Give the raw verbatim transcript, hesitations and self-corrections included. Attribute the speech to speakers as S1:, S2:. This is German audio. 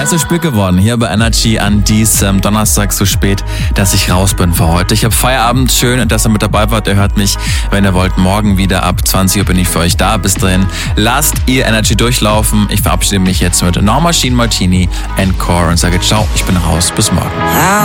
S1: ist so spät geworden hier bei Energy an diesem Donnerstag so spät, dass ich raus bin für heute. Ich habe Feierabend, schön, dass ihr mit dabei wart. Ihr hört mich, wenn ihr wollt, morgen wieder ab zwanzig Uhr bin ich für euch da. Bis dahin, lasst ihr Energy durchlaufen. Ich verabschiede mich jetzt mit No Machine Martini and Core und sage ciao, ich bin raus, bis morgen.